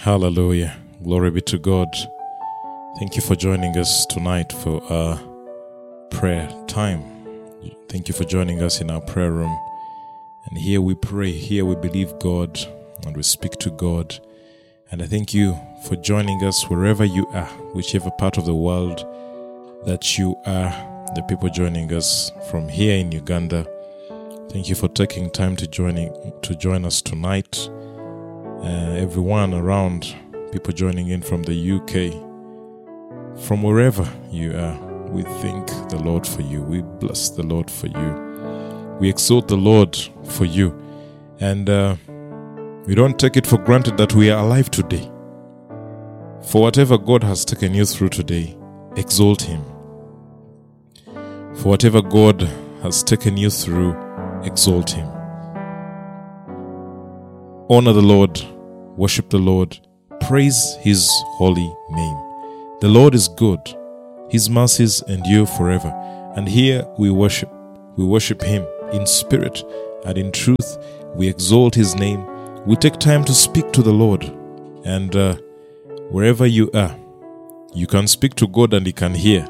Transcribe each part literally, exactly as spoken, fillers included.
Hallelujah. Glory be to God. Thank you for joining us tonight for our prayer time. Thank you for joining us in our prayer room. And here we pray, here we believe God, and we speak to God. And I thank you for joining us wherever you are, whichever part of the world that you are, the people joining us from here in Uganda. Thank you for taking time to joining to join us tonight. Uh, everyone around, people joining in from the U K, from wherever you are, we thank the Lord for you. We bless the Lord for you. We exalt the Lord for you. And uh, we don't take it for granted that we are alive today. For whatever God has taken you through today, exalt Him. For whatever God has taken you through, exalt Him. Honor the Lord, worship the Lord, praise His holy name. The Lord is good, His mercies endure forever. And here we worship, we worship Him in spirit and in truth. We exalt His name. We take time to speak to the Lord. And uh, wherever you are, you can speak to God and He can hear.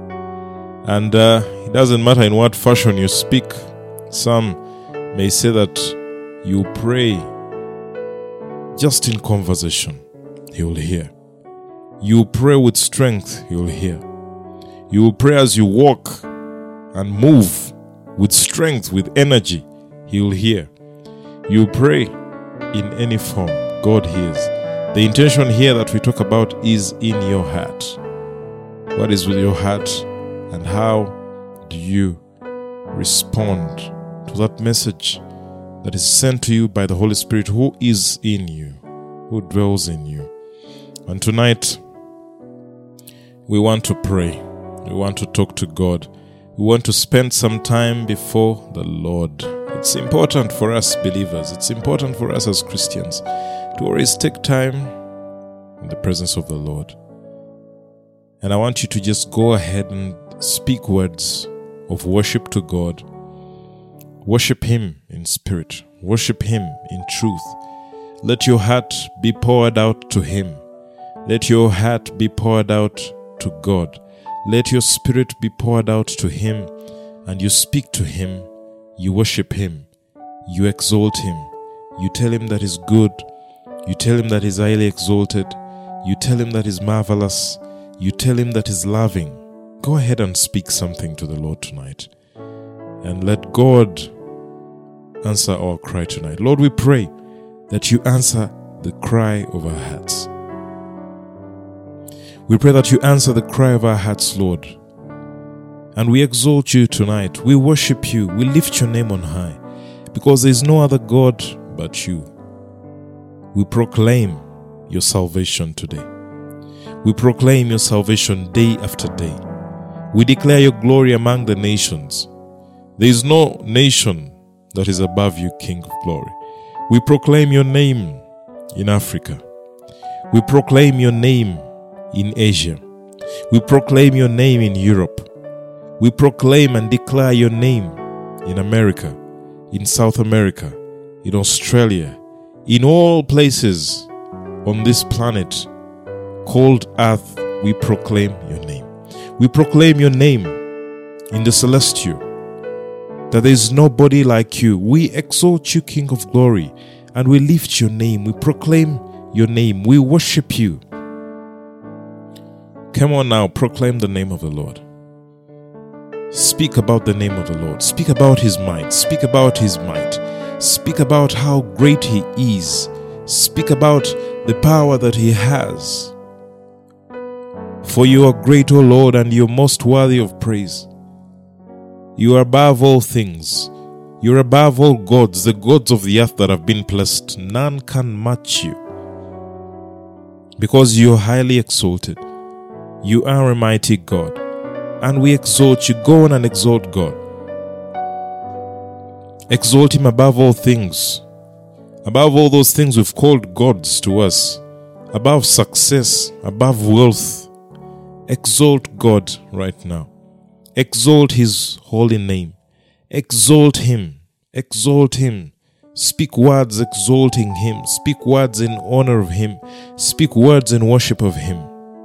And uh, it doesn't matter in what fashion you speak. Some may say that you pray just in conversation, He will hear. You pray with strength, He will hear. You will pray as you walk and move with strength, with energy, He will hear. You pray in any form, God hears. The intention here that we talk about is in your heart. What is with your heart, and how do you respond to that message that is sent to you by the Holy Spirit, who is in you, who dwells in you? And tonight, we want to pray. We want to talk to God. We want to spend some time before the Lord. It's important for us believers, it's important for us as Christians to always take time in the presence of the Lord. And I want you to just go ahead and speak words of worship to God. Worship Him in spirit. Worship Him in truth. Let your heart be poured out to Him. Let your heart be poured out to God. Let your spirit be poured out to Him, and you speak to Him. You worship Him. You exalt Him. You tell Him that He's good. You tell Him that He's highly exalted. You tell Him that He's marvelous. You tell Him that He's loving. Go ahead and speak something to the Lord tonight. And let God answer our cry tonight. Lord, we pray that you answer the cry of our hearts. We pray that you answer the cry of our hearts, Lord. And we exalt you tonight. We worship you. We lift your name on high, because there is no other God but you. We proclaim your salvation today. We proclaim your salvation day after day. We declare your glory among the nations. There is no nation that is above you, King of glory. We proclaim your name in Africa. We proclaim your name in Asia. We proclaim your name in Europe. We proclaim and declare your name in America, in South America, in Australia, in all places on this planet called Earth. We proclaim your name. We proclaim your name in the celestial, that there is nobody like you. We exalt you, King of glory, and we lift your name. We proclaim your name. We worship you. Come on now, proclaim the name of the Lord. Speak about the name of the Lord. Speak about His might. Speak about His might. Speak about how great He is. Speak about the power that He has. For you are great, O Lord, and you are most worthy of praise. You are above all things. You are above all gods, the gods of the earth that have been blessed. None can match you, because you are highly exalted. You are a mighty God, and we exalt you. Go on and exalt God. Exalt Him above all things, above all those things we've called gods to us, above success, above wealth. Exalt God right now. Exalt His holy name. Exalt Him. Exalt Him. Speak words exalting him. Speak words in honor of him. Speak words in worship of him.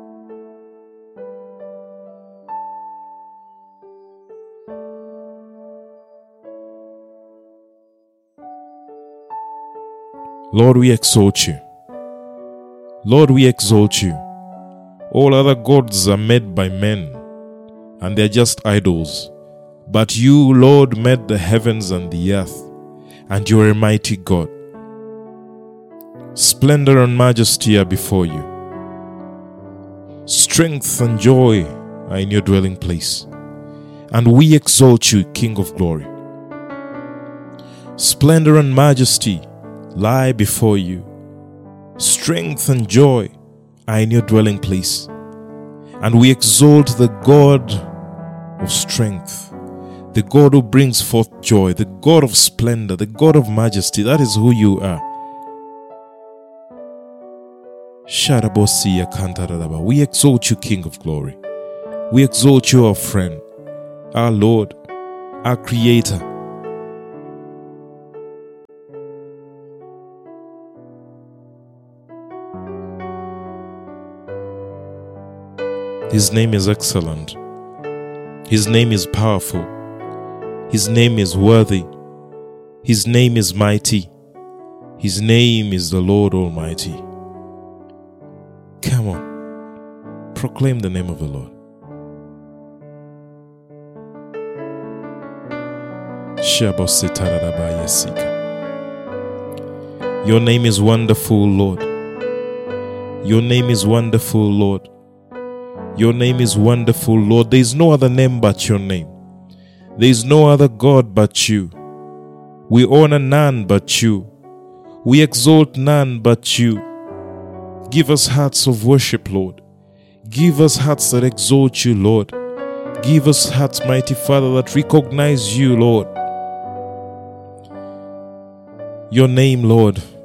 Lord, we exalt you. Lord, we exalt you. All other gods are made by men, and they are just idols. But you, Lord, made the heavens and the earth, and you are a mighty God. Splendor and majesty are before you. Strength and joy are in your dwelling place, and we exalt you, King of glory. Splendor and majesty lie before you. Strength and joy are in your dwelling place, and we exalt the God of strength, the God who brings forth joy, the God of splendor, the God of majesty. That is who you are. We exalt you, King of glory. We exalt you, our friend, our Lord, our Creator. His name is excellent. His name is powerful. His name is worthy. His name is mighty. His name is the Lord Almighty. Come on, proclaim the name of the Lord. Your name is wonderful, Lord. Your name is wonderful, Lord. Your name is wonderful, Lord. There is no other name but your name. There is no other God but you. We honor none but you. We exalt none but you. Give us hearts of worship, Lord. Give us hearts that exalt you, Lord. Give us hearts, mighty Father, that recognize you, Lord. Your name, Lord,